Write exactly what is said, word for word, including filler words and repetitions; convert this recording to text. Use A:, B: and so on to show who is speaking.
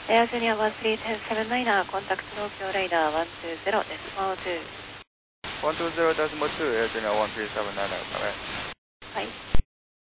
A: Air Junior one three one zero seven nine er, contact Tokyo Radar one two zero, decimal two.
B: one two zero decimal two, Air Junior one three seven nine er, correct.
A: はい。